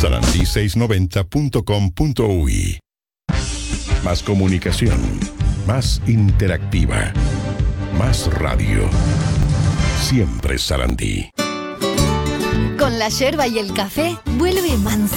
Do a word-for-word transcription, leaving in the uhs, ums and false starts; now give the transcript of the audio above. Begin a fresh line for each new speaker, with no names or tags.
sarandí seiscientos noventa punto com punto uy. Más comunicación, más interactiva, más radio. Siempre Sarandí.
Con la yerba y el café, vuelve manzana.